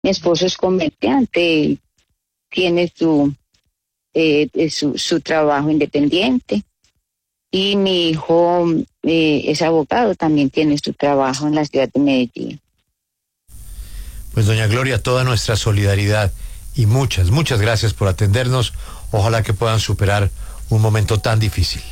Mi esposo es comerciante, tiene su trabajo independiente. Y mi hijo es abogado, también tiene su trabajo en la ciudad de Medellín. Pues doña Gloria, toda nuestra solidaridad y muchas gracias por atendernos. Ojalá que puedan superar un momento tan difícil.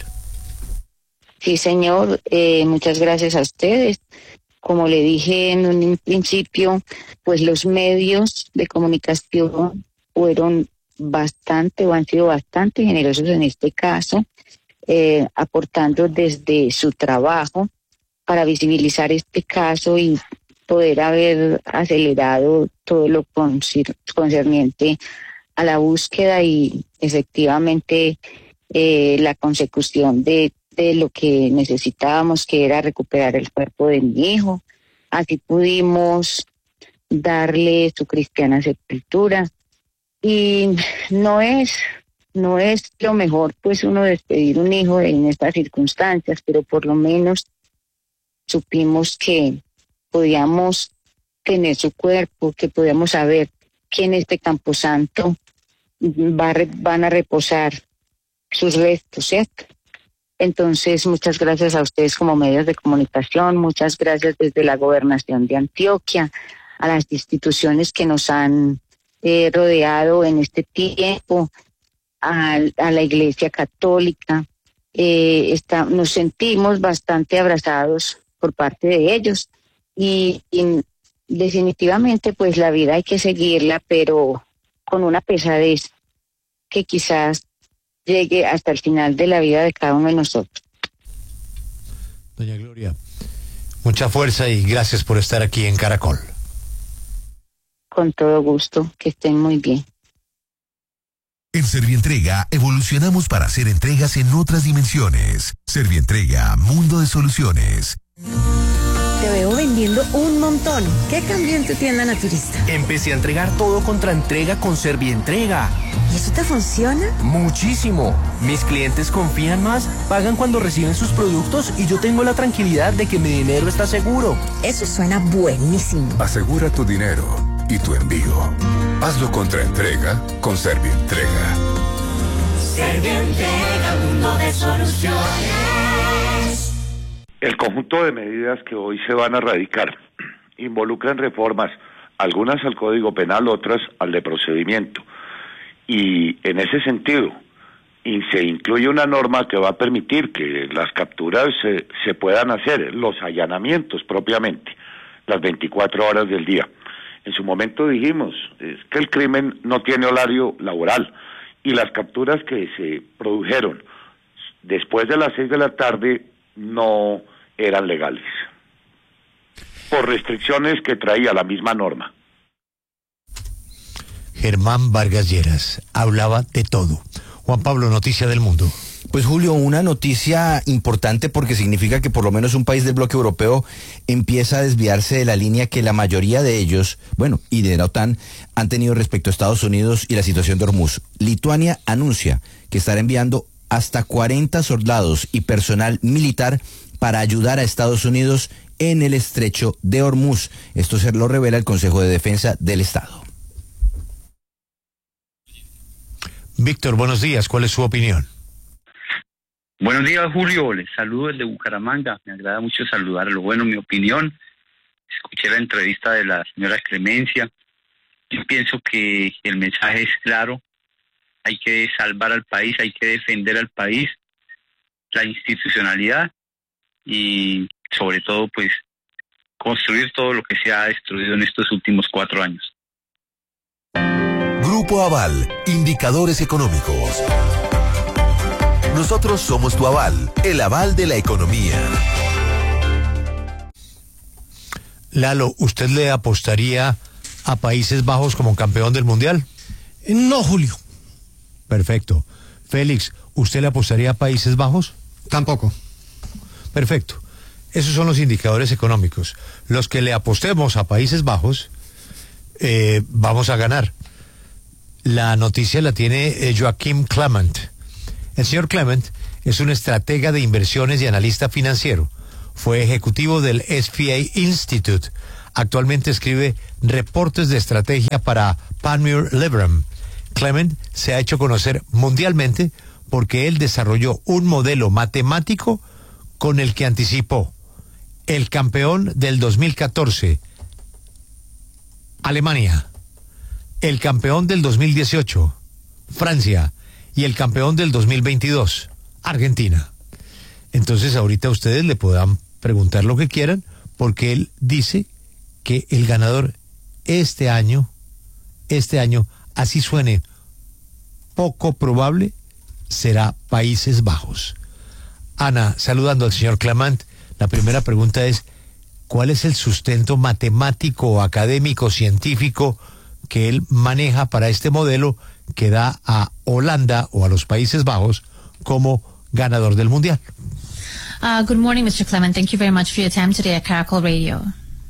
Sí, señor, muchas gracias a ustedes. Como le dije en un principio, pues los medios de comunicación fueron bastante o han sido bastante generosos en este caso, aportando desde su trabajo para visibilizar este caso y poder haber acelerado todo lo concerniente a la búsqueda y efectivamente la consecución de lo que necesitábamos, que era recuperar el cuerpo de mi hijo. Así pudimos darle su cristiana sepultura. Y no es lo mejor pues uno despedir un hijo en estas circunstancias, pero por lo menos supimos que podíamos tener su cuerpo, que podíamos saber que en este camposanto van a reposar sus restos, ¿cierto? Entonces, muchas gracias a ustedes como medios de comunicación, muchas gracias desde la Gobernación de Antioquia, a las instituciones que nos han rodeado en este tiempo, a la Iglesia Católica. Nos sentimos bastante abrazados por parte de ellos y definitivamente pues la vida hay que seguirla, pero con una pesadez que quizás llegue hasta el final de la vida de cada uno de nosotros. Doña Gloria, mucha fuerza y gracias por estar aquí en Caracol. Con todo gusto, que estén muy bien. En Servientrega evolucionamos para hacer entregas en otras dimensiones. Servientrega, mundo de soluciones. Te veo vendiendo un montón. ¿Qué cambió en tu tienda naturista? Empecé a entregar todo contra entrega con Servientrega. ¿Y eso te funciona? Muchísimo. Mis clientes confían más, pagan cuando reciben sus productos y yo tengo la tranquilidad de que mi dinero está seguro. Eso suena buenísimo. Asegura tu dinero y tu envío. Hazlo contra entrega con Servientrega. Servientrega, mundo de soluciones. El conjunto de medidas que hoy se van a radicar involucran reformas, algunas al Código Penal, otras al de procedimiento. Y en ese sentido, se incluye una norma que va a permitir que las capturas se puedan hacer, los allanamientos propiamente, las 24 horas del día. En su momento dijimos que el crimen no tiene horario laboral y las capturas que se produjeron después de las 6 de la tarde no eran legales, por restricciones que traía la misma norma. Germán Vargas Lleras hablaba de todo. Juan Pablo, noticia del mundo. Pues Julio, una noticia importante porque significa que por lo menos un país del bloque europeo empieza a desviarse de la línea que la mayoría de ellos, bueno, y de la OTAN, han tenido respecto a Estados Unidos y la situación de Hormuz. Lituania anuncia que estará enviando hasta 40 soldados y personal militar para ayudar a Estados Unidos en el estrecho de Hormuz. Esto se lo revela el Consejo de Defensa del Estado. Víctor, buenos días. ¿Cuál es su opinión? Buenos días, Julio. Les saludo desde Bucaramanga. Me agrada mucho saludarlo. Bueno, mi opinión, escuché la entrevista de la señora Clemencia. Yo pienso que el mensaje es claro. Hay que salvar al país, hay que defender al país, la institucionalidad y sobre todo, pues, construir todo lo que se ha destruido en estos últimos 4 años. Grupo Aval, indicadores económicos. Nosotros somos tu aval, el aval de la economía. Lalo, ¿usted le apostaría a Países Bajos como campeón del Mundial? No, Julio. Perfecto. Félix, ¿usted le apostaría a Países Bajos? Tampoco. Perfecto. Esos son los indicadores económicos. Los que le apostemos a Países Bajos, vamos a ganar. La noticia la tiene Joachim Clement. El señor Clement es un estratega de inversiones y analista financiero. Fue ejecutivo del SVA Institute, Actualmente escribe reportes de estrategia para Panmure Liberum. Clement se ha hecho conocer mundialmente porque él desarrolló un modelo matemático con el que anticipó el campeón del 2014, Alemania, el campeón del 2018, Francia, y el campeón del 2022, Argentina. Entonces ahorita ustedes le puedan preguntar lo que quieran, porque él dice que el ganador este año, así suene poco probable, será Países Bajos. Ana, saludando al señor Clement, la primera pregunta es, ¿cuál es el sustento matemático, académico, científico que él maneja para este modelo que da a Holanda o a los Países Bajos como ganador del Mundial? Good morning, Mr. Clement. Thank you very much for your time today at Caracol Radio.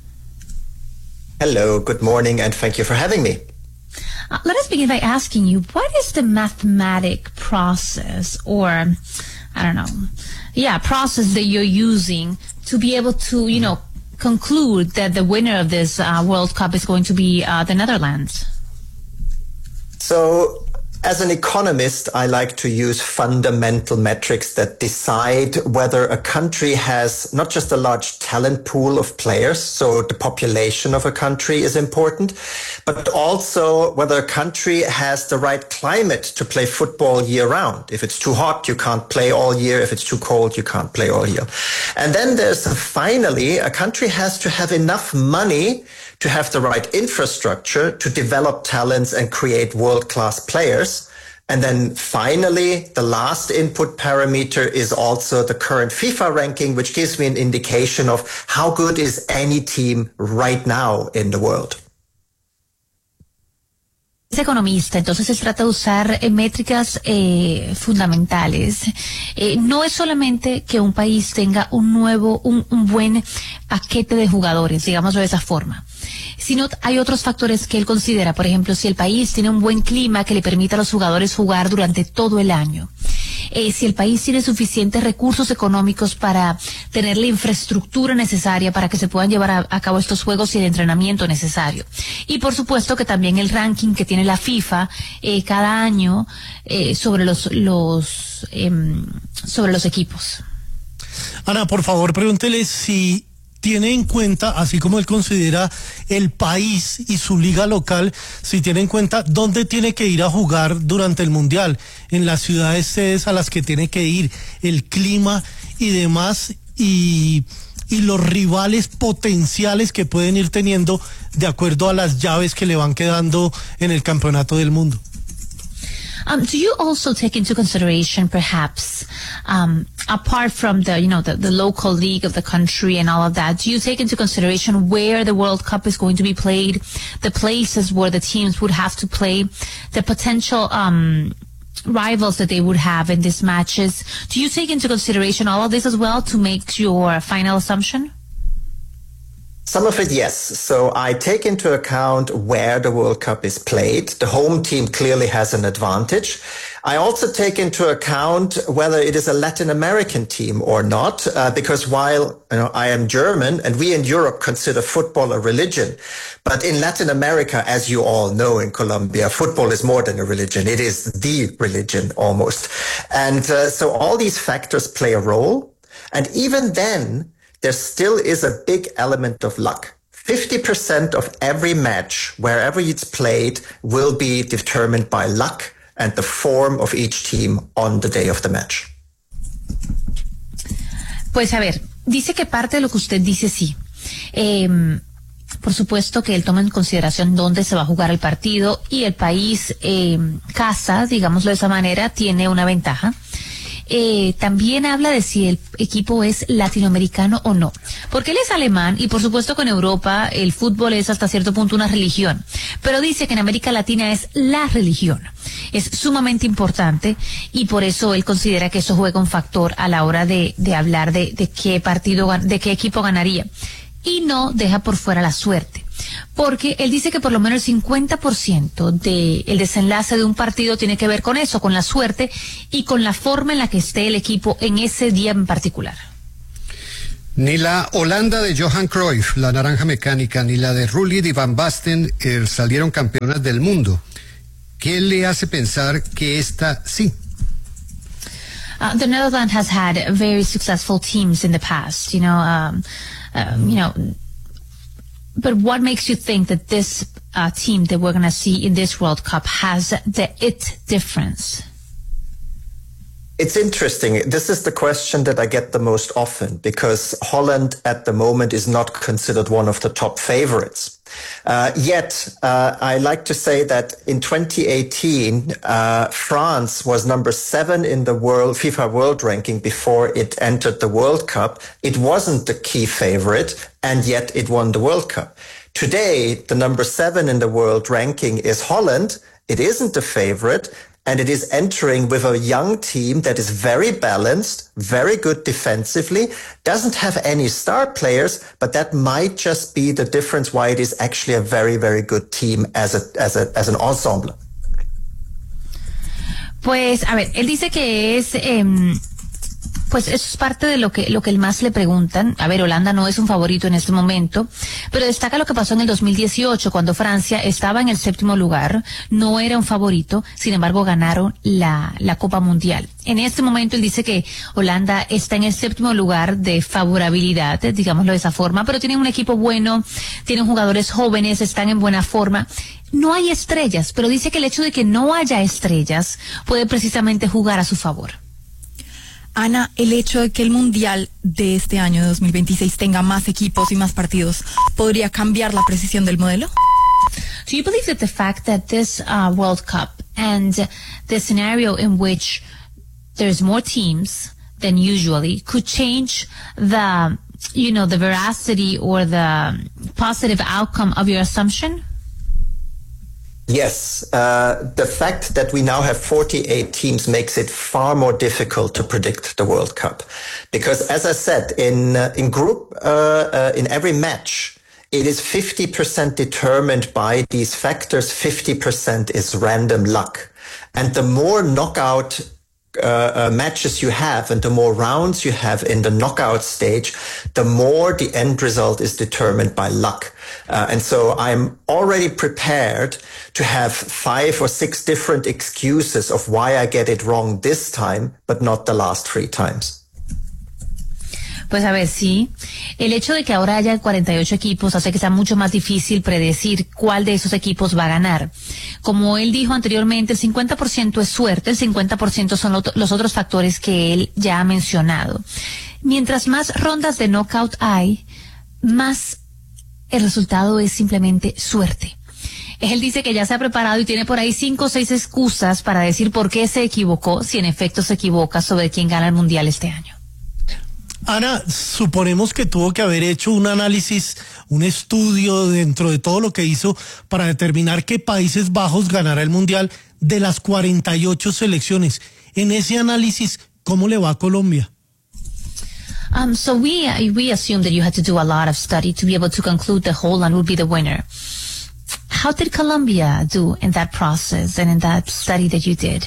Hello, good morning, and thank you for having me. Let us begin by asking you, what is the mathematic process or, I don't know, process that you're using to be able to, conclude that the winner of this World Cup is going to be the Netherlands? So, as an economist, I like to use fundamental metrics that decide whether a country has not just a large talent pool of players, so the population of a country is important, but also whether a country has the right climate to play football year round. If it's too hot, you can't play all year. If it's too cold, you can't play all year. And then finally, a country has to have enough money to have the right infrastructure to develop talents and create world-class players. And then finally, the last input parameter is also the current FIFA ranking, which gives me an indication of how good is any team right now in the world. Es economista, entonces él trata de usar métricas fundamentales. No es solamente que un país tenga un buen paquete de jugadores, digámoslo de esa forma, sino hay otros factores que él considera. Por ejemplo, si el país tiene un buen clima que le permita a los jugadores jugar durante todo el año. Si el país tiene suficientes recursos económicos para tener la infraestructura necesaria para que se puedan llevar a cabo estos juegos y el entrenamiento necesario. Y por supuesto que también el ranking que tiene la FIFA cada año sobre los equipos. Ana, por favor, pregúntele si tiene en cuenta, así como él considera el país y su liga local, si tiene en cuenta dónde tiene que ir a jugar durante el Mundial, en las ciudades sedes a las que tiene que ir, el clima y demás, y los rivales potenciales que pueden ir teniendo de acuerdo a las llaves que le van quedando en el Campeonato del Mundo. Do you also take into consideration, perhaps, apart from the local league of the country and all of that, do you take into consideration where the World Cup is going to be played, the places where the teams would have to play, the potential rivals that they would have in these matches? Do you take into consideration all of this as well to make your final assumption? Some of it, yes. So I take into account where the World Cup is played. The home team clearly has an advantage. I also take into account whether it is a Latin American team or not, because while I am German and we in Europe consider football a religion, but in Latin America, as you all know in Colombia, football is more than a religion. It is the religion almost. And so all these factors play a role. And even then, there still is a big element of luck. 50% of every match, wherever it's played, will be determined by luck and the form of each team on the day of the match. Pues a ver, dice que parte de lo que usted dice sí. Por supuesto que él toma en consideración dónde se va a jugar el partido y el país casa, digámoslo de esa manera, tiene una ventaja. También habla de si el equipo es latinoamericano o no, porque él es alemán y por supuesto que en Europa el fútbol es hasta cierto punto una religión, pero dice que en América Latina es la religión, es sumamente importante y por eso él considera que eso juega un factor a la hora de hablar de qué partido, de qué equipo ganaría, y no deja por fuera la suerte. Porque él dice que por lo menos el 50% del desenlace de un partido tiene que ver con eso, con la suerte y con la forma en la que esté el equipo en ese día en particular. Ni la Holanda de Johan Cruyff, la naranja mecánica, ni la de Rulli y Van Basten salieron campeonas del mundo. ¿Qué le hace pensar que esta sí? The Netherlands has had very successful teams in the past, but what makes you think that this team that we're going to see in this World Cup has the it difference? It's interesting. This is the question that I get the most often because Holland at the moment is not considered one of the top favorites. Yet, I like to say that in 2018, France was number 7 in the FIFA World Ranking before it entered the World Cup. It wasn't the key favorite, and yet it won the World Cup. Today, the number 7 in the World Ranking is Holland. It isn't the favorite. And it is entering with a young team that is very balanced, very good defensively, doesn't have any star players, but that might just be the difference why it is actually a very, very good team as an ensemble. Pues, a ver, él dice que es... Pues eso es parte de lo que más le preguntan. A ver, Holanda no es un favorito en este momento, pero destaca lo que pasó en el 2018, cuando Francia estaba en el 7º lugar, no era un favorito, sin embargo ganaron la Copa Mundial. En este momento él dice que Holanda está en el 7º lugar de favorabilidad, digámoslo de esa forma, pero tienen un equipo bueno, tienen jugadores jóvenes, están en buena forma. No hay estrellas, pero dice que el hecho de que no haya estrellas puede precisamente jugar a su favor. Ana, el hecho de que el Mundial de este año, de 2026, tenga más equipos y más partidos, ¿podría cambiar la precisión del modelo? Do you believe that the fact that this World Cup and the scenario in which there's more teams than usually could change the veracity or the positive outcome of your assumption? Yes, the fact that we now have 48 teams makes it far more difficult to predict the World Cup. Because as I said, in every match, it is 50% determined by these factors, 50% is random luck. And the more knockout matches you have and the more rounds you have in the knockout stage, the more the end result is determined by luck. And so I'm already prepared to have 5 or 6 different excuses of why I get it wrong this time, but not the last 3 times. Pues a ver, sí, el hecho de que ahora haya 48 equipos hace que sea mucho más difícil predecir cuál de esos equipos va a ganar. Como él dijo anteriormente, el 50% es suerte, el 50% son los otros factores que él ya ha mencionado. Mientras más rondas de knockout hay, más el resultado es simplemente suerte. Él dice que ya se ha preparado y tiene por ahí 5 o 6 excusas para decir por qué se equivocó, si en efecto se equivoca, sobre quién gana el Mundial este año. Ana, suponemos que tuvo que haber hecho un análisis, un estudio dentro de todo lo que hizo para determinar qué Países Bajos ganará el Mundial de las 48 selecciones. En ese análisis, ¿cómo le va a Colombia? So we assume that you had to do a lot of study to be able to conclude that Holland would be the winner. How did Colombia do in that process and in that study that you did?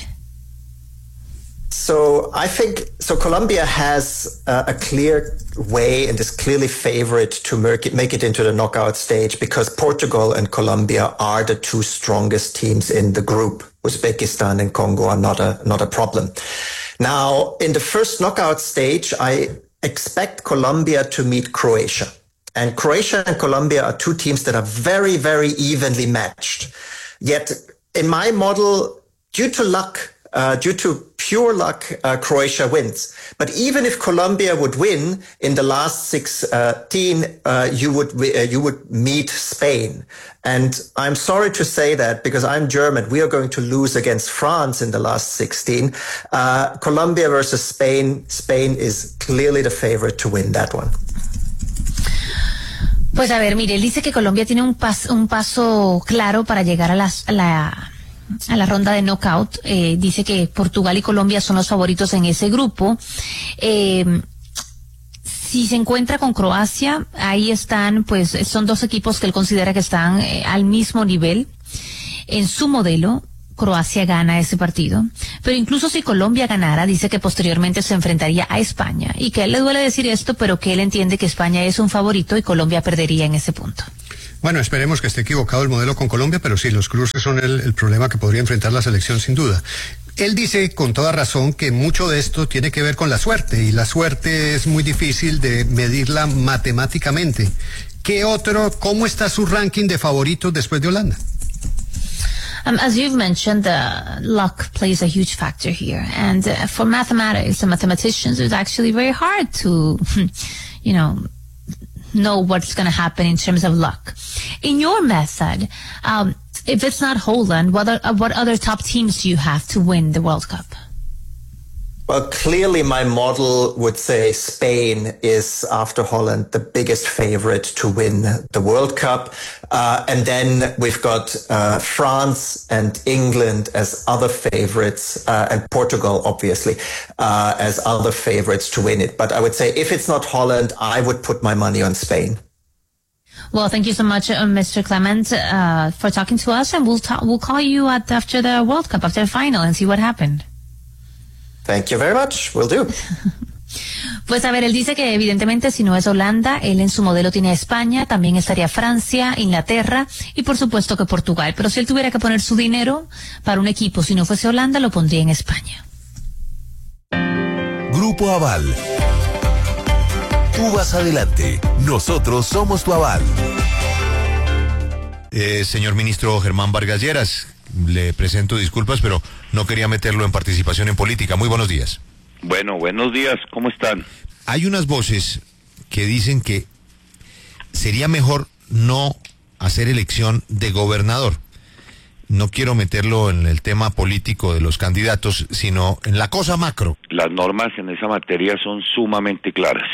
So I think Colombia has a clear way and is clearly favored to make it into the knockout stage because Portugal and Colombia are the 2 strongest teams in the group. Uzbekistan and Congo are not a problem. Now, in the first knockout stage, I expect Colombia to meet Croatia. And Croatia and Colombia are 2 teams that are very, very evenly matched. Yet, in my model, due to pure luck, Croatia wins. But even if Colombia would win in the last 16, you would meet Spain. And I'm sorry to say that because I'm German, we are going to lose against France in the last 16. Colombia versus Spain. Spain is clearly the favorite to win that one. Pues a ver, mire, él dice que Colombia tiene un paso claro para llegar a la ronda de knockout. Dice que Portugal y Colombia son los favoritos en ese grupo. Si se encuentra con Croacia, ahí están, pues son 2 equipos que él considera que están al mismo nivel en su modelo. Croacia gana ese partido, pero incluso si Colombia ganara, dice que posteriormente se enfrentaría a España y que a él le duele decir esto, pero que él entiende que España es un favorito y Colombia perdería en ese punto. Bueno, esperemos que esté equivocado el modelo con Colombia, pero sí, los cruces son el problema que podría enfrentar la selección sin duda. Él dice con toda razón que mucho de esto tiene que ver con la suerte, y la suerte es muy difícil de medirla matemáticamente. ¿Cómo está su ranking de favoritos después de Holanda? As you've mentioned, luck plays a huge factor here. And for mathematics and mathematicians, it's actually very hard to, know what's going to happen in terms of luck. In your method, if it's not Holland, what other top teams do you have to win the World Cup? Well, clearly my model would say Spain is, after Holland, the biggest favorite to win the World Cup. And then we've got France and England as other favorites, and Portugal, obviously, as other favorites to win it. But I would say if it's not Holland, I would put my money on Spain. Well, thank you so much, Mr. Clement, for talking to us, and we'll call you after the World Cup, after the final, and see what happened. Thank you very much. Will do. Pues a ver, él dice que evidentemente si no es Holanda, él en su modelo tiene a España, también estaría Francia, Inglaterra y por supuesto que Portugal. Pero si él tuviera que poner su dinero para un equipo, si no fuese Holanda, lo pondría en España. Grupo Aval. Tú vas adelante. Nosotros somos tu aval. Señor ministro Germán Vargas Lleras, le presento disculpas, pero no quería meterlo en participación en política. Muy buenos días. Bueno, buenos días, ¿cómo están? Hay unas voces que dicen que sería mejor no hacer elección de gobernador. No quiero meterlo en el tema político de los candidatos, sino en la cosa macro. Las normas en esa materia son sumamente claras.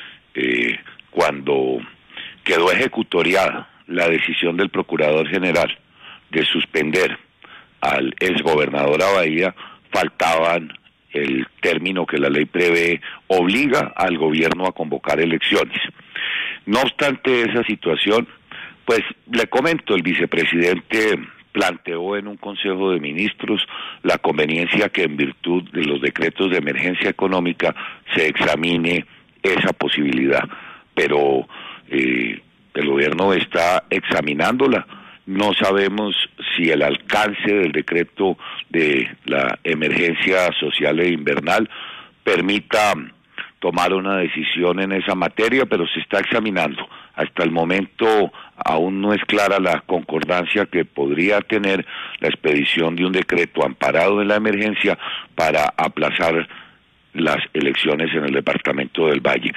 Cuando quedó ejecutoriada la decisión del Procurador General de suspender al exgobernador Abadía, faltaban el término que la ley prevé, obliga al gobierno a convocar elecciones. No obstante esa situación, pues le comento, el vicepresidente planteó en un Consejo de Ministros la conveniencia que en virtud de los decretos de emergencia económica se examine esa posibilidad, pero el gobierno está examinándola. No sabemos si el alcance del decreto de la emergencia social e invernal permita tomar una decisión en esa materia, pero se está examinando. Hasta el momento aún no es clara la concordancia que podría tener la expedición de un decreto amparado en la emergencia para aplazar las elecciones en el departamento del Valle.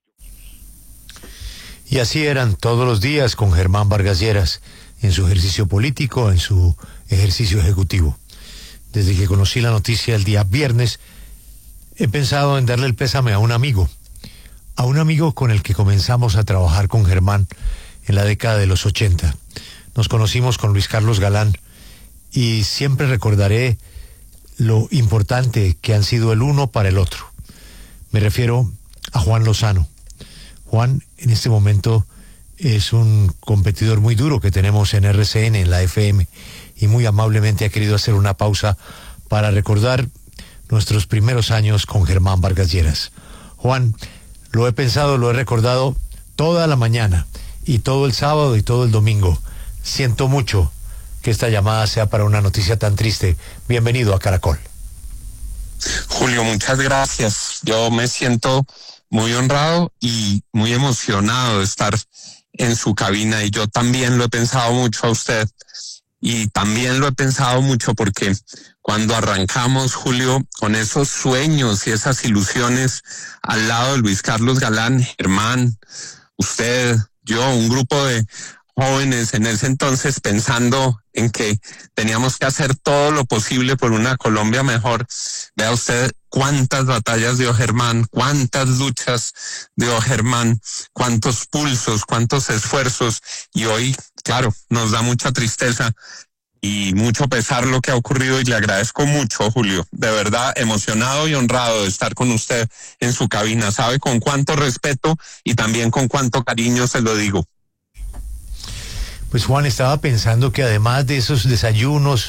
Y así eran todos los días con Germán Vargas Lleras, en su ejercicio político, en su ejercicio ejecutivo. Desde que conocí la noticia el día viernes, he pensado en darle el pésame a un amigo con el que comenzamos a trabajar con Germán en la década de los 80. Nos conocimos con Luis Carlos Galán y siempre recordaré lo importante que han sido el uno para el otro. Me refiero a Juan Lozano. Juan, en este momento, es un competidor muy duro que tenemos en RCN, en la FM, y muy amablemente ha querido hacer una pausa para recordar nuestros primeros años con Germán Vargas Lleras. Juan, lo he pensado, lo he recordado toda la mañana, y todo el sábado y todo el domingo. Siento mucho que esta llamada sea para una noticia tan triste. Bienvenido a Caracol. Julio, muchas gracias. Yo me siento muy honrado y muy emocionado de estar en su cabina, y yo también lo he pensado mucho a usted, y también lo he pensado mucho porque cuando arrancamos, Julio, con esos sueños y esas ilusiones al lado de Luis Carlos Galán, Germán, usted, yo, un grupo de jóvenes en ese entonces pensando en que teníamos que hacer todo lo posible por una Colombia mejor. Vea usted cuántas batallas dio Germán, cuántas luchas dio Germán, cuántos pulsos, cuántos esfuerzos, y hoy, claro, nos da mucha tristeza y mucho pesar lo que ha ocurrido, y le agradezco mucho, Julio, de verdad emocionado y honrado de estar con usted en su cabina. Sabe con cuánto respeto y también con cuánto cariño se lo digo. Pues Juan, estaba pensando que además de esos desayunos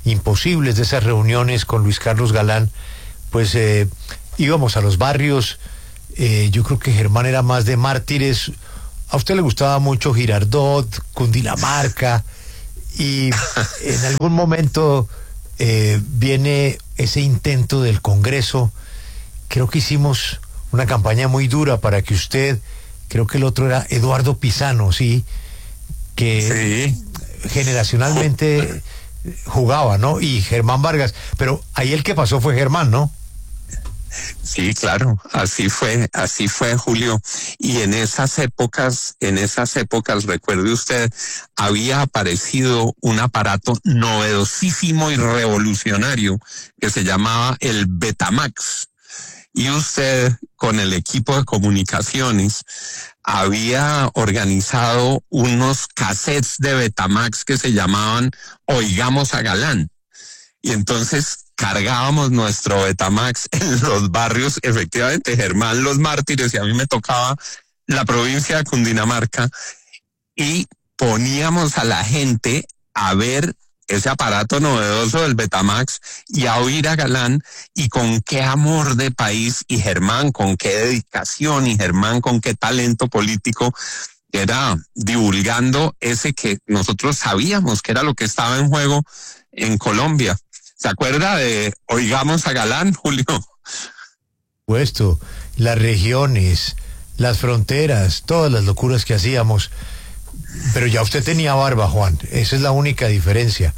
imposibles de esas reuniones con Luis Carlos Galán, pues íbamos a los barrios. Yo creo que Germán era más de mártires. A usted le gustaba mucho Girardot, Cundinamarca, y en algún momento viene ese intento del Congreso. Creo que hicimos una campaña muy dura para que usted, creo que el otro era Eduardo Pisano, sí, que generacionalmente jugaba, ¿no? Y Germán Vargas, pero ahí el que pasó fue Germán, ¿no? Sí, claro, así fue, Julio. Y en esas épocas, recuerde usted, había aparecido un aparato novedosísimo y revolucionario que se llamaba el Betamax. Y usted, con el equipo de comunicaciones, había organizado unos cassettes de Betamax que se llamaban Oigamos a Galán. Y entonces cargábamos nuestro Betamax en los barrios, efectivamente, Germán Los Mártires, y a mí me tocaba la provincia de Cundinamarca, y poníamos a la gente a ver ese aparato novedoso del Betamax y a oír a Galán, y con qué amor de país, y Germán con qué dedicación, y Germán con qué talento político, era divulgando ese que nosotros sabíamos que era lo que estaba en juego en Colombia. ¿Se acuerda de Oigamos a Galán, Julio? Puesto, las regiones, las fronteras, todas las locuras que hacíamos. Pero ya usted tenía barba, Juan, esa es la única diferencia.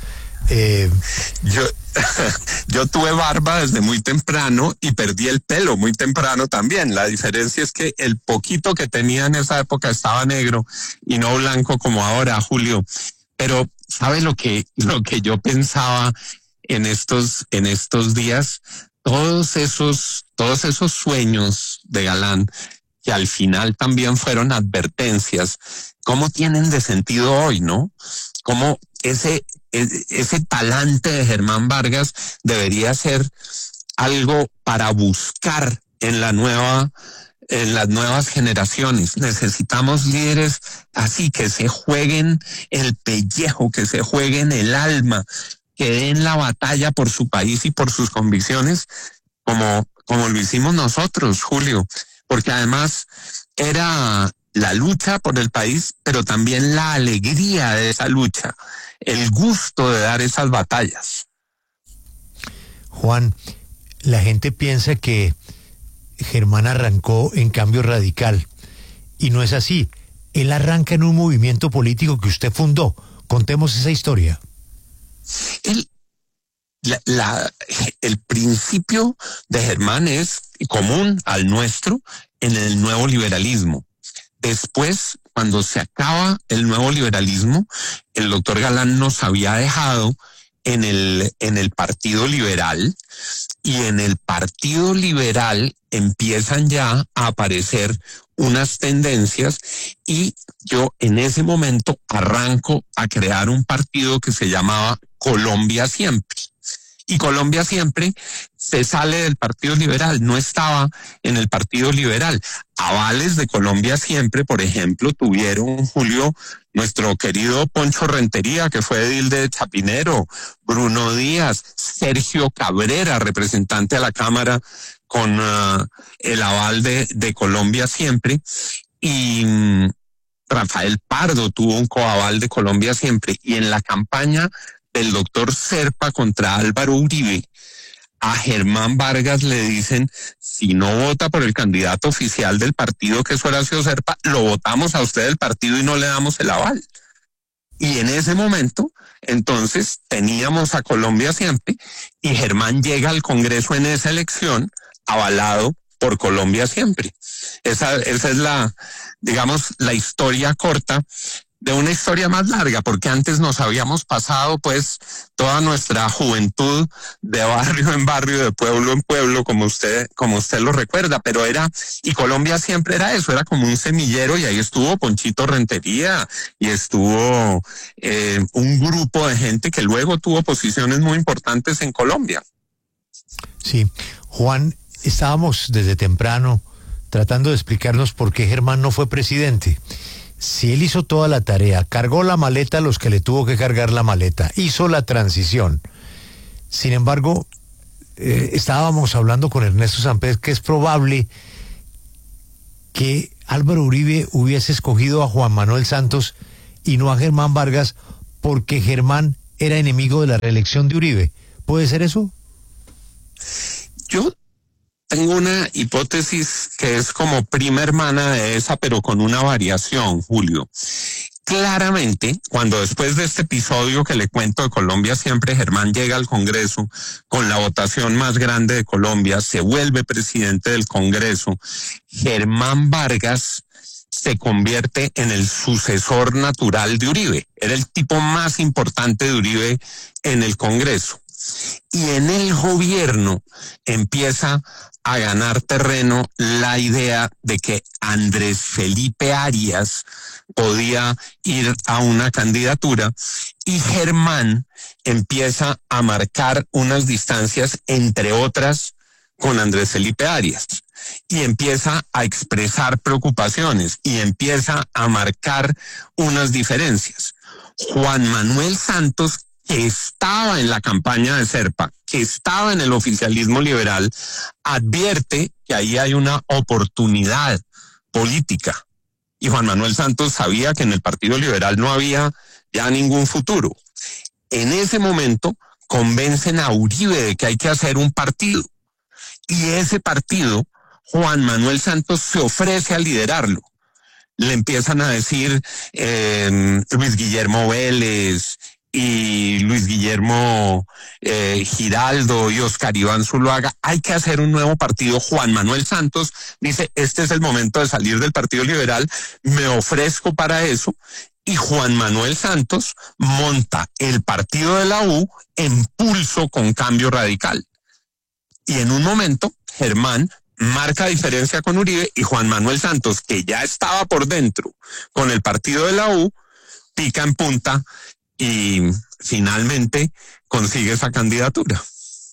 Yo tuve barba desde muy temprano y perdí el pelo muy temprano también. La diferencia es que el poquito que tenía en esa época estaba negro y no blanco como ahora, Julio. Pero ¿sabe lo que yo pensaba en estos días? Todos esos sueños de Galán, que al final también fueron advertencias, ¿cómo tienen de sentido hoy, no? Cómo ese talante de Germán Vargas debería ser algo para buscar en las nuevas generaciones. Necesitamos líderes así, que se jueguen el pellejo, que se jueguen el alma, que den la batalla por su país y por sus convicciones, como lo hicimos nosotros, Julio, porque además era la lucha por el país, pero también la alegría de esa lucha, el gusto de dar esas batallas. Juan, la gente piensa que Germán arrancó en Cambio Radical, y no es así. Él arranca en un movimiento político que usted fundó. Contemos esa historia. El principio de Germán es común al nuestro en el nuevo liberalismo. Después, cuando se acaba el nuevo liberalismo, el doctor Galán nos había dejado en el Partido Liberal, y en el Partido Liberal empiezan ya a aparecer unas tendencias, y yo en ese momento arranco a crear un partido que se llamaba Colombia Siempre. Y Colombia Siempre se sale del Partido Liberal, no estaba en el Partido Liberal. Avales de Colombia Siempre, por ejemplo, tuvieron, Julio, nuestro querido Poncho Rentería, que fue edil de Chapinero, Bruno Díaz, Sergio Cabrera, representante a la Cámara, con el aval de Colombia Siempre, y Rafael Pardo tuvo un coaval de Colombia Siempre, y en la campaña del doctor Serpa contra Álvaro Uribe, a Germán Vargas le dicen: si no vota por el candidato oficial del partido, que es Horacio Serpa, lo votamos a usted del partido y no le damos el aval. Y en ese momento, entonces, teníamos a Colombia Siempre, y Germán llega al Congreso en esa elección avalado por Colombia Siempre. Esa es la historia corta de una historia más larga, porque antes nos habíamos pasado pues toda nuestra juventud de barrio en barrio, de pueblo en pueblo, como usted lo recuerda, pero y Colombia Siempre era eso, era como un semillero, y ahí estuvo Ponchito Rentería, y estuvo un grupo de gente que luego tuvo posiciones muy importantes en Colombia. Sí, Juan, estábamos desde temprano tratando de explicarnos por qué Germán no fue presidente. Si él hizo toda la tarea, cargó la maleta a los que le tuvo que cargar la maleta, hizo la transición, Sin embargo, estábamos hablando con Ernesto Samper que es probable que Álvaro Uribe hubiese escogido a Juan Manuel Santos y no a Germán Vargas porque Germán era enemigo de la reelección de Uribe. ¿Puede ser eso? Yo tengo una hipótesis que es como prima hermana de esa, pero con una variación, Julio. Claramente, cuando después de este episodio que le cuento de Colombia Siempre, Germán llega al Congreso con la votación más grande de Colombia, se vuelve presidente del Congreso, Germán Vargas se convierte en el sucesor natural de Uribe. Era el tipo más importante de Uribe en el Congreso. Y en el gobierno empieza a ganar terreno la idea de que Andrés Felipe Arias podía ir a una candidatura y Germán empieza a marcar unas distancias, entre otras, con Andrés Felipe Arias, y empieza a expresar preocupaciones y empieza a marcar unas diferencias. Juan Manuel Santos, que estaba en la campaña de Serpa, que estaba en el oficialismo liberal, advierte que ahí hay una oportunidad política. Y Juan Manuel Santos sabía que en el Partido Liberal no había ya ningún futuro. En ese momento convencen a Uribe de que hay que hacer un partido. Y ese partido, Juan Manuel Santos se ofrece a liderarlo. Le empiezan a decir Luis Guillermo Vélez y Luis Guillermo Giraldo y Oscar Iván Zuluaga, hay que hacer un nuevo partido. Juan Manuel Santos dice, este es el momento de salir del Partido Liberal, me ofrezco para eso, y Juan Manuel Santos monta el partido de la U en pulso con Cambio Radical. Y en un momento, Germán marca diferencia con Uribe y Juan Manuel Santos, que ya estaba por dentro con el partido de la U, pica en punta y finalmente consigue esa candidatura.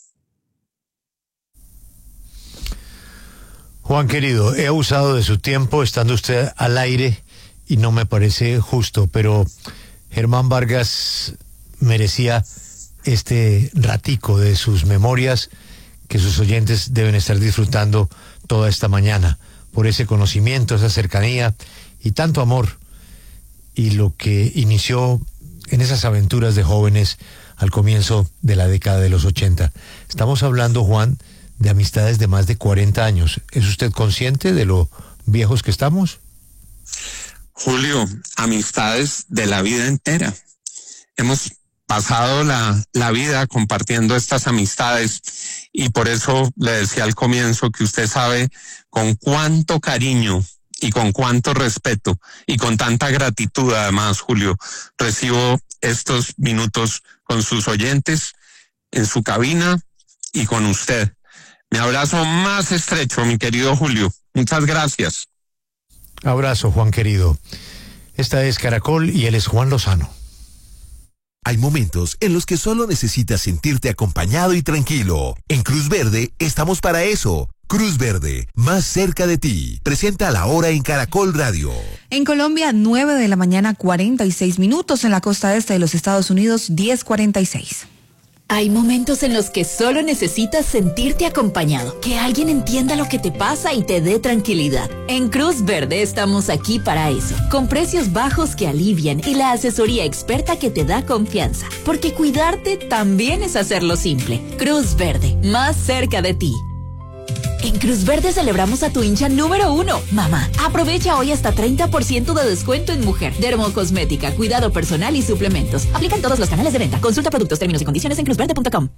Juan querido, he abusado de su tiempo estando usted al aire y no me parece justo, pero Germán Vargas merecía este ratico de sus memorias que sus oyentes deben estar disfrutando toda esta mañana, por ese conocimiento, esa cercanía y tanto amor, y lo que inició en esas aventuras de jóvenes al comienzo de la década de los 80. Estamos hablando, Juan, de amistades de más de 40 años. ¿Es usted consciente de lo viejos que estamos? Julio, amistades de la vida entera. Hemos pasado la vida compartiendo estas amistades y por eso le decía al comienzo que usted sabe con cuánto cariño y con cuánto respeto y con tanta gratitud, además, Julio, recibo estos minutos con sus oyentes en su cabina y con usted. Mi abrazo más estrecho, mi querido Julio. Muchas gracias. Abrazo, Juan querido. Esta es Caracol y él es Juan Lozano. Hay momentos en los que solo necesitas sentirte acompañado y tranquilo. En Cruz Verde estamos para eso. Cruz Verde, más cerca de ti. Presenta La Hora en Caracol Radio. En Colombia, 9 de la mañana, 46 minutos. En la costa este de los Estados Unidos, 10:46. Hay momentos en los que solo necesitas sentirte acompañado, que alguien entienda lo que te pasa y te dé tranquilidad. En Cruz Verde estamos aquí para eso, con precios bajos que alivian y la asesoría experta que te da confianza, porque cuidarte también es hacerlo simple. Cruz Verde, más cerca de ti. En Cruz Verde celebramos a tu hincha número 1, mamá. Aprovecha hoy hasta 30% de descuento en mujer, dermocosmética, cuidado personal y suplementos. Aplican todos los canales de venta. Consulta productos, términos y condiciones en cruzverde.com.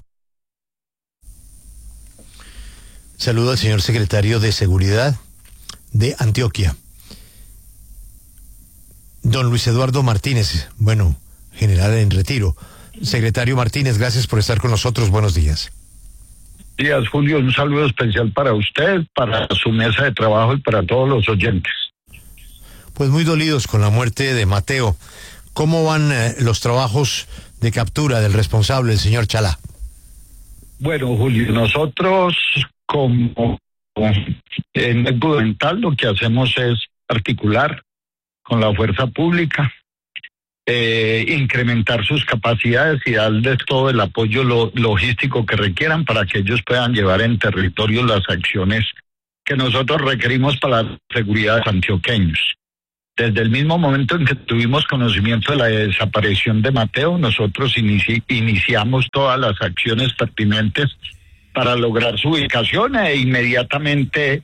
Saludo al señor secretario de Seguridad de Antioquia, don Luis Eduardo Martínez, general en retiro. Secretario Martínez, gracias por estar con nosotros. Buenos días. Días, Julio, un saludo especial para usted, para su mesa de trabajo y para todos los oyentes. Pues muy dolidos con la muerte de Mateo. ¿Cómo van los trabajos de captura del responsable, el señor Chalá? Bueno, Julio, nosotros como en el gubernamental lo que hacemos es articular con la fuerza pública. incrementar sus capacidades y darles todo el apoyo logístico que requieran para que ellos puedan llevar en territorio las acciones que nosotros requerimos para la seguridad de los antioqueños. Desde el mismo momento en que tuvimos conocimiento de la desaparición de Mateo, nosotros iniciamos todas las acciones pertinentes para lograr su ubicación e inmediatamente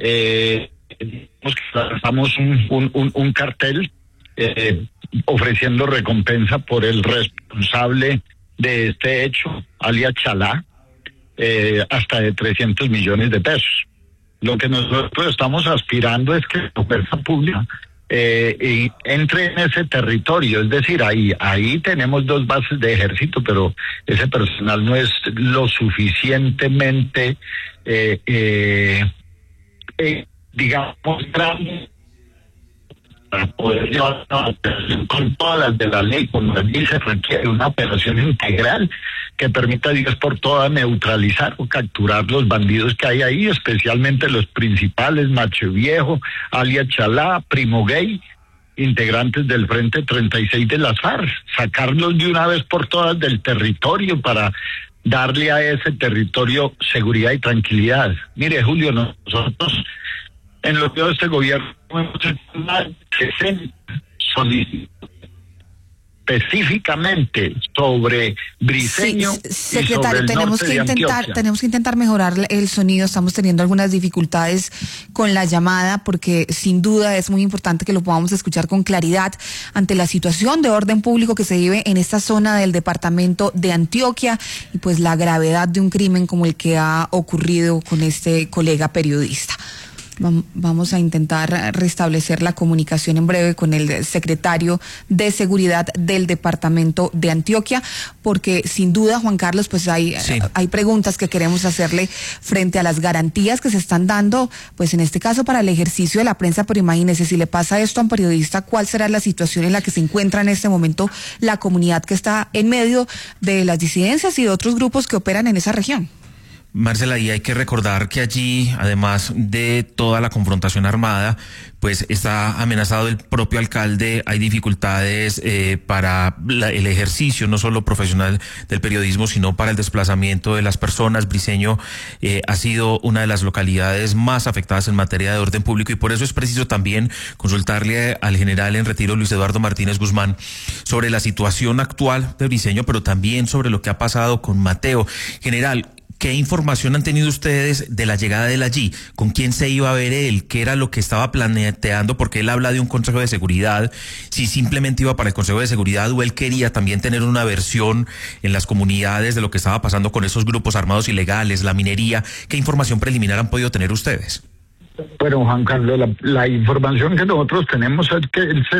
lanzamos un cartel ofreciendo recompensa por el responsable de este hecho, alias Chalá, hasta de 300 millones de pesos. Lo que nosotros estamos aspirando es que la fuerza pública entre en ese territorio, es decir, ahí tenemos 2 bases de ejército, pero ese personal no es lo suficientemente, digamos, grande para poder llevar una operación con todas las de la ley. Como allí se requiere una operación integral que permita, Dios por todas, neutralizar o capturar los bandidos que hay ahí, especialmente los principales, Macho Viejo, alias Chalá, Primo Gay, integrantes del Frente 36 de las FARC, sacarlos de una vez por todas del territorio para darle a ese territorio seguridad y tranquilidad. Mire, Julio, nosotros en lo que este gobierno hemos hecho más de 60 solicitudes específicamente sobre Briceño. Sí, secretario, tenemos que intentar mejorar el sonido. Estamos teniendo algunas dificultades con la llamada porque sin duda es muy importante que lo podamos escuchar con claridad ante la situación de orden público que se vive en esta zona del departamento de Antioquia y pues la gravedad de un crimen como el que ha ocurrido con este colega periodista. Vamos a intentar restablecer la comunicación en breve con el secretario de Seguridad del Departamento de Antioquia, porque sin duda, Juan Carlos, pues hay preguntas que queremos hacerle frente a las garantías que se están dando, pues en este caso para el ejercicio de la prensa, pero imagínese, si le pasa esto a un periodista, ¿cuál será la situación en la que se encuentra en este momento la comunidad que está en medio de las disidencias y de otros grupos que operan en esa región? Marcela, y hay que recordar que allí, además de toda la confrontación armada, pues está amenazado el propio alcalde. Hay dificultades para el ejercicio, no solo profesional del periodismo, sino para el desplazamiento de las personas. Briceño ha sido una de las localidades más afectadas en materia de orden público y por eso es preciso también consultarle al general en retiro, Luis Eduardo Martínez Guzmán, sobre la situación actual de Briceño, pero también sobre lo que ha pasado con Mateo. General, ¿qué información han tenido ustedes de la llegada de él allí? ¿Con quién se iba a ver él? ¿Qué era lo que estaba planteando? Porque él habla de un Consejo de Seguridad. Si simplemente iba para el Consejo de Seguridad o él quería también tener una versión en las comunidades de lo que estaba pasando con esos grupos armados ilegales, la minería. ¿Qué información preliminar han podido tener ustedes? Bueno, Juan Carlos, la información que nosotros tenemos es que él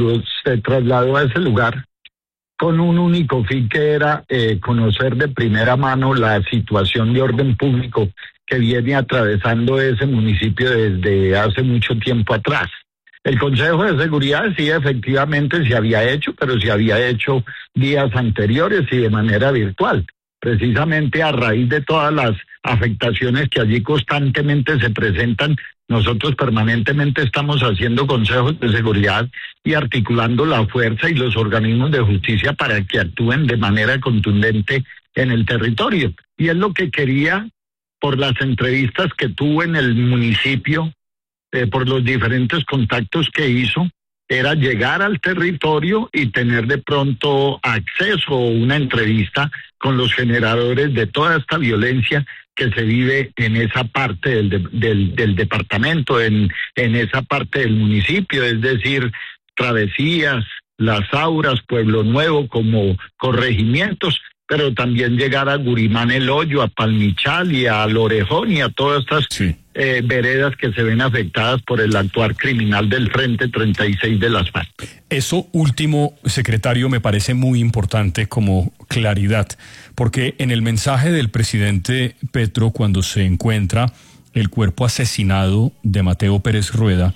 se trasladó a ese lugar con un único fin, que era conocer de primera mano la situación de orden público que viene atravesando ese municipio desde hace mucho tiempo atrás. El Consejo de Seguridad sí efectivamente se había hecho, pero se había hecho días anteriores y de manera virtual, precisamente a raíz de todas las afectaciones que allí constantemente se presentan. Nosotros permanentemente estamos haciendo consejos de seguridad y articulando la fuerza y los organismos de justicia para que actúen de manera contundente en el territorio. Y es lo que quería, por las entrevistas que tuvo en el municipio, por los diferentes contactos que hizo, era llegar al territorio y tener de pronto acceso o una entrevista con los generadores de toda esta violencia que se vive en esa parte del departamento, en esa parte del municipio, es decir, Travesías, Las Auras, Pueblo Nuevo como corregimientos, pero también llegar a Gurimán el Hoyo, a Palmichal y a Lorejón y a todas estas veredas que se ven afectadas por el actuar criminal del Frente 36 de las FARC. Eso último, secretario, me parece muy importante como claridad, porque en el mensaje del presidente Petro, cuando se encuentra el cuerpo asesinado de Mateo Pérez Rueda,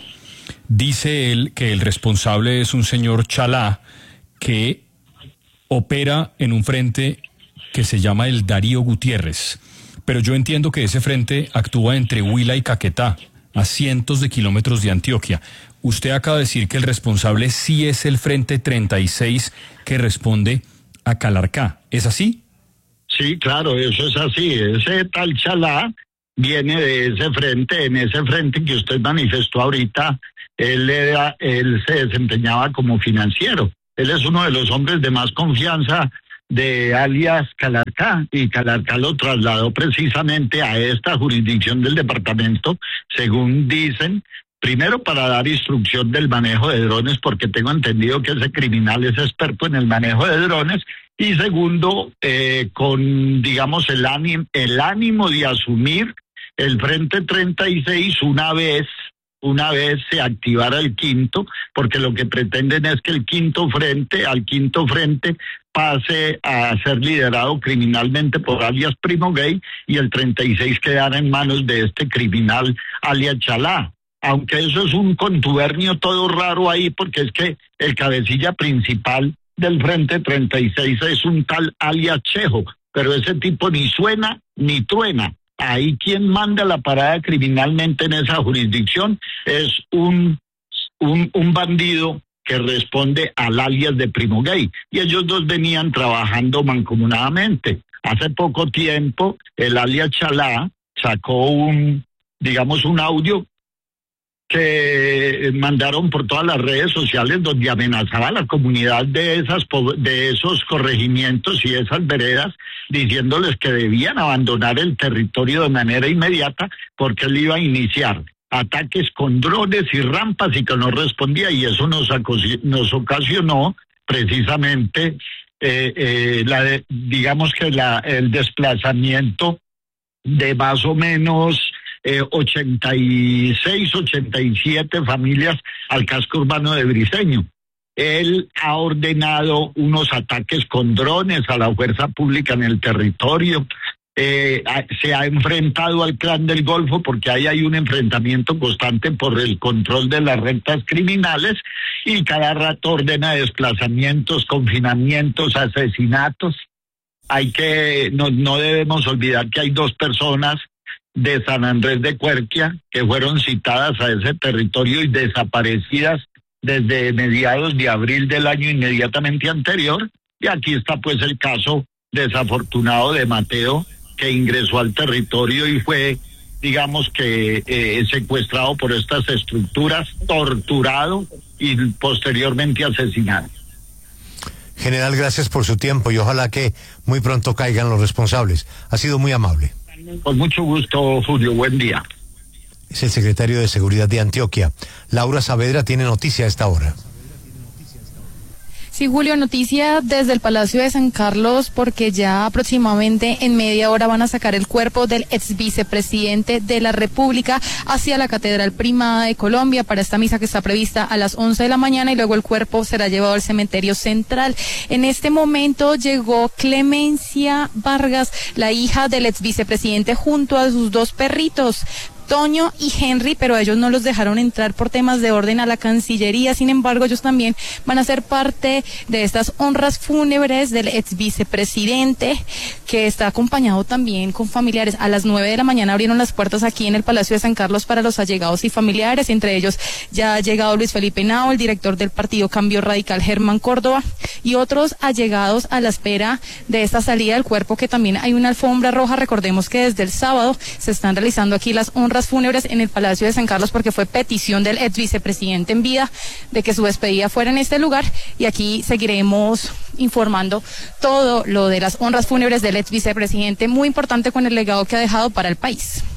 dice él que el responsable es un señor Chalá que opera en un frente que se llama el Darío Gutiérrez. Pero yo entiendo que ese frente actúa entre Huila y Caquetá. a cientos de kilómetros de Antioquia. Usted acaba de decir que el responsable sí es el Frente 36 que responde a Calarcá. ¿Es así? Sí, claro, eso es así. Ese tal Chalá viene de ese frente. En ese frente que usted manifestó ahorita, él se desempeñaba como financiero. Él es uno de los hombres de más confianza de alias Calarcá, y Calarcá lo trasladó precisamente a esta jurisdicción del departamento, según dicen, primero para dar instrucción del manejo de drones, porque tengo entendido que ese criminal es experto en el manejo de drones, y segundo, con, digamos, el ánimo de asumir el Frente 36 una vez se activara el quinto, porque lo que pretenden es que al quinto frente pase a ser liderado criminalmente por alias Primo Gay, y el 36 quedara en manos de este criminal alias Chalá. Aunque eso es un contubernio todo raro ahí, porque es que el cabecilla principal del Frente 36 es un tal alias Chejo, pero ese tipo ni suena ni truena. Ahí quien manda la parada criminalmente en esa jurisdicción es un bandido que responde al alias de Primo Gay, y ellos dos venían trabajando mancomunadamente. Hace poco tiempo el alias Chalá sacó un audio que mandaron por todas las redes sociales, donde amenazaba a la comunidad de esos corregimientos y esas veredas, diciéndoles que debían abandonar el territorio de manera inmediata, porque él iba a iniciar ataques con drones y rampas y que no respondía, y eso nos ocasionó precisamente el desplazamiento de más o menos 86, 87 familias al casco urbano de Briceño. Él ha ordenado unos ataques con drones a la fuerza pública en el territorio. Se ha enfrentado al Clan del Golfo, porque ahí hay un enfrentamiento constante por el control de las rentas criminales, y cada rato ordena desplazamientos, confinamientos, asesinatos. No debemos olvidar que hay 2 personas de San Andrés de Cuerquia que fueron citadas a ese territorio y desaparecidas desde mediados de abril del año inmediatamente anterior, y aquí está pues el caso desafortunado de Mateo, que ingresó al territorio y fue, secuestrado por estas estructuras, torturado y posteriormente asesinado. General, gracias por su tiempo y ojalá que muy pronto caigan los responsables. Ha sido muy amable. Con mucho gusto, Julio. Buen día. Es el secretario de Seguridad de Antioquia. Laura Saavedra tiene noticia a esta hora. Sí, Julio, noticia desde el Palacio de San Carlos, porque ya aproximadamente en media hora van a sacar el cuerpo del ex vicepresidente de la República hacia la Catedral Primada de Colombia para esta misa que está prevista a las 11 de la mañana, y luego el cuerpo será llevado al cementerio central. En este momento llegó Clemencia Vargas, la hija del ex vicepresidente, junto a sus 2 perritos, Toño y Henry, pero ellos no los dejaron entrar por temas de orden a la Cancillería. Sin embargo, ellos también van a ser parte de estas honras fúnebres del ex vicepresidente, que está acompañado también con familiares. A las 9 de la mañana abrieron las puertas aquí en el Palacio de San Carlos para los allegados y familiares. Entre ellos ya ha llegado Luis Felipe Henao, el director del partido Cambio Radical, Germán Córdoba, y otros allegados a la espera de esta salida del cuerpo, que también hay una alfombra roja. Recordemos que desde el sábado se están realizando aquí las honras fúnebres en el Palacio de San Carlos, porque fue petición del ex vicepresidente en vida de que su despedida fuera en este lugar, y aquí seguiremos informando todo lo de las honras fúnebres del ex vicepresidente, muy importante con el legado que ha dejado para el país.